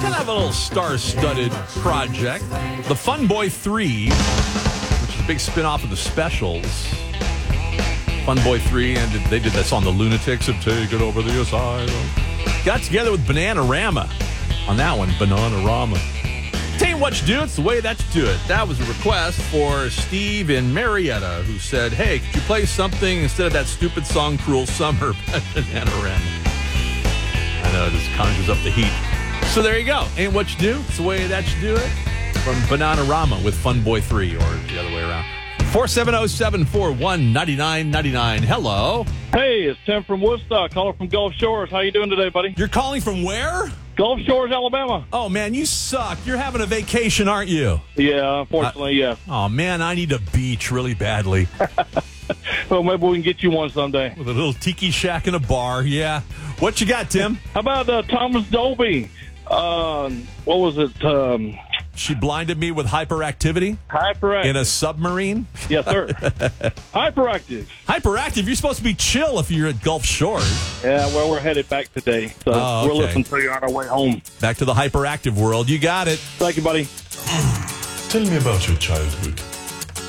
kind of a little star-studded project. The Fun Boy 3, which is a big spin-off of the Specials. Fun Boy 3, and they did that song, The Lunatics Have Taken Over the Asylum. Got together with Bananarama on that one, Bananarama. Tell you what you do, it's the way that you do it. That was a request for Steve in Marietta, who said, hey, could you play something instead of that stupid song, Cruel Summer, by Bananarama? I know, this conjures up the heat. So there you go. Ain't what you do, it's the way that you do it. From Bananarama with Fun Boy 3, or the other way around. 470-741-9999. Hello. Hey, it's Tim from Woodstock, calling from Gulf Shores. How you doing today, buddy? You're calling from where? Gulf Shores, Alabama. Oh, man, you suck. You're having a vacation, aren't you? Yeah, unfortunately, yeah. Oh, man, I need a beach really badly. Well, maybe we can get you one someday. With a little tiki shack and a bar, yeah. What you got, Tim? How about Thomas Dolby? What was it? She blinded me with hyperactivity? Hyperactive. In a submarine? Yes, sir. Hyperactive. Hyperactive? You're supposed to be chill if you're at Gulf Shores. Yeah, well, we're headed back today. So we're listening to you on our way home. Back to the hyperactive world. You got it. Thank you, buddy. Tell me about your childhood.